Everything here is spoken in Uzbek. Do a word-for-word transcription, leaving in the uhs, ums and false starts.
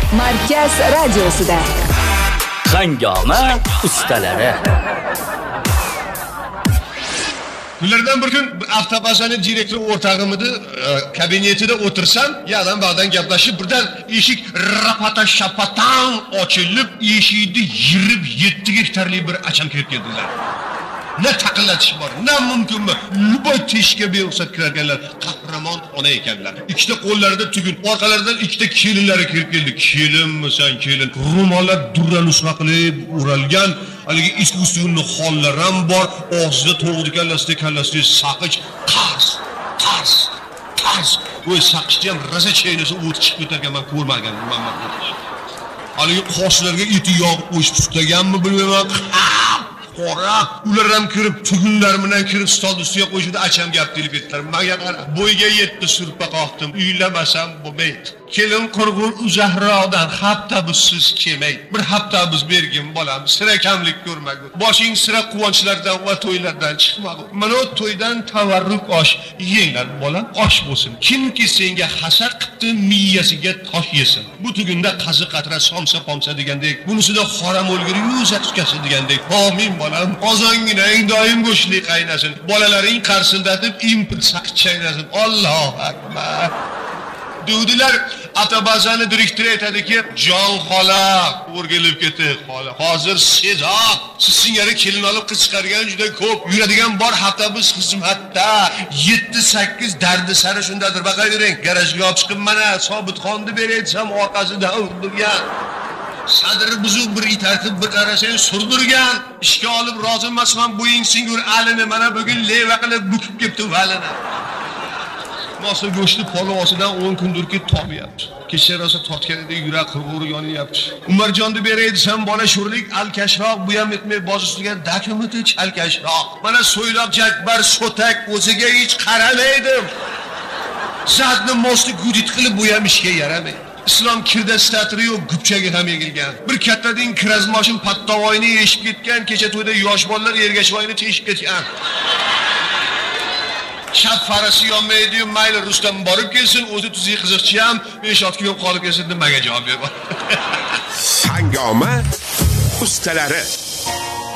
Markaz radiosida Hangoma ustalari. Kunlardan bir kun avtobazani direktori o'rtog'imni kabinetida o'tirsam, yadan bag'dan gaplashib, birdan eshik rapata shapatan ochilib, eshikni yirib yetti gektarlik bir acham kirib keldilar. Ne taqillatish bor, ne mumkinmi? Luboy teshikka beo'xshab kirarganlar, qahramon ona ekanlar. Ikkita qo'llarida tugun, orqalaridan ikkita kelinlari kirib keldi. Kelinmisan, kelin. Ro'mollar durra nusxa qilib o'ralgan, haligi iskustuvni hollar ham bor. Og'zida to'g'ri kallasida kallasida saqich, tars, tars, tars. O'y saqichni ham raza chaynasa o't chiqib o'targan men ko'rmaganman. Haligi qoshlarga iti yog' qo'shib tutaganmi bilmayman. Qora, ular ham kirib, tugunlar bilan kirib stol ustiga qo'yishdi, acham gap tilib ketdilar. Menga qara, bo'yga yetti surpa qoqdim, uylamasam bo'lmaydi. Kelin qurg'ur Uzahrodan hafta bizsiz kelmaydi. Bir hafta biz bergin bolam, sira kamlik ko'rmagur. Boshing sira quvonchlardan va to'ylardan chiqmagur. Mana to'ydan tavarruk osh yenglar bolam, osh bo'lsin. Kimki senga hasad qildi, miyasiga tosh yesin. Bu tugunda qazi qatra somsa pomsa degandek, bunisida xoram o'lgiri yuza tutkasi degandek. Amin bolam, qozonginang doim go'shtli qaynasin. Bolalaring qarsildatib import saqich chaynasin. Allohu akbar. Devdilar, avtobazani direktori aytadiki, "Jon xola, o'rgilib ketdi, xola. Hozir Seza, siz singari kelin olib qiz chiqargan juda ko'p. Yuradigan bor hafta biz xizmatda. yetti sakkiz dardi sari shundadir. Baqavering, garajga olib chiqib mana Sobitxonni beraytsam, orqasidan urdirgan. Sadri buzuq bir itartib bir qarasang surdirgan. Ishga olib rozi emasman, bo'ying singur alini mana bugun leva qilib bukib ketdi valini." Masa go'shti polovosidan o'n kundirki tobyapti. Kecha rosa tortganida yurak qurg'uri yonyapti. Umarjonni beray desam, bola sho'rlik alkashroq, bu ham etmay boz ustiga dakumiti chalkashroq. Mana so'ylab jakbar so'tak o'ziga hech qaramaydim. Zadni mosni gudit qilib bu ham ishga yaramaydi. Islom kirda statri yo'q, gupchaga ham egilgan. Bir kattadan kirazmoshin pattavoyni yeshib ketgan, kecha to'yda yosh bolalar ergashvoyni teshib ketgan. Shab farasi yonmaydi, mayli Rustam borib kelsin, o'zi tuzi qiziqchi ham besh olti kun qolib kelsin, nimaga javob beraman. Hangoma ustalari.